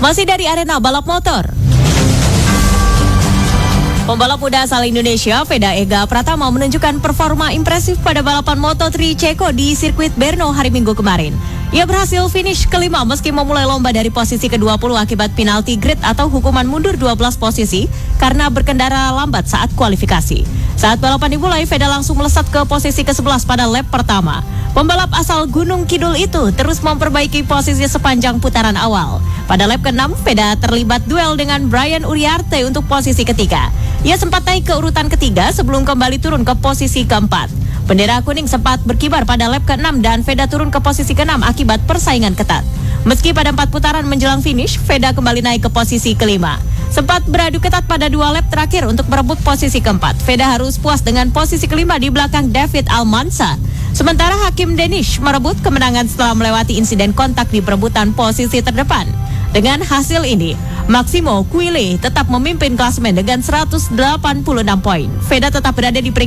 Masih dari arena balap motor. Pembalap muda asal Indonesia, Veda Ega Pratama menunjukkan performa impresif pada balapan Moto3 Ceko di sirkuit Brno hari Minggu kemarin. Ia berhasil finish kelima meski memulai lomba dari posisi ke-20 akibat penalti grid atau hukuman mundur 12 posisi karena berkendara lambat saat kualifikasi. Saat balapan dimulai, Veda langsung melesat ke posisi ke-11 pada lap pertama. Pembalap asal Gunung Kidul itu terus memperbaiki posisi sepanjang putaran awal. Pada lap ke-6, Veda terlibat duel dengan Brian Uriarte untuk posisi ketiga. Ia sempat naik ke urutan ketiga sebelum kembali turun ke posisi keempat. Bendera kuning sempat berkibar pada lap ke-6 dan Veda turun ke posisi ke-6 akibat persaingan ketat. Meski pada 4 putaran menjelang finish, Veda kembali naik ke posisi kelima. Sempat beradu ketat pada 2 lap terakhir untuk merebut posisi keempat. Veda harus puas dengan posisi kelima di belakang David Almanza. Sementara Hakim Danish merebut kemenangan setelah melewati insiden kontak di perebutan posisi terdepan. Dengan hasil ini, Maximo Quille tetap memimpin klasemen dengan 186 poin. Veda tetap berada di peringkat